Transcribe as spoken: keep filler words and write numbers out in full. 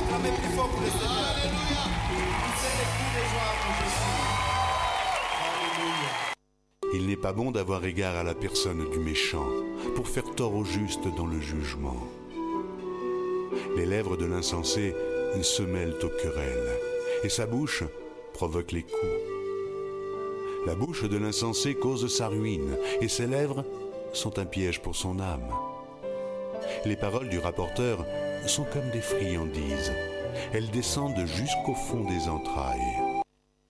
acclamer plus fort pour le Seigneur. Alléluia. Poussez les cris de joie pour Jésus. Alléluia. Il n'est pas bon d'avoir égard à la personne du méchant pour faire tort au juste dans le jugement. Les lèvres de l'insensé se mêlent aux querelles et sa bouche provoque les coups. La bouche de l'insensé cause sa ruine et ses lèvres sont un piège pour son âme. Les paroles du rapporteur sont comme des friandises. Elles descendent jusqu'au fond des entrailles.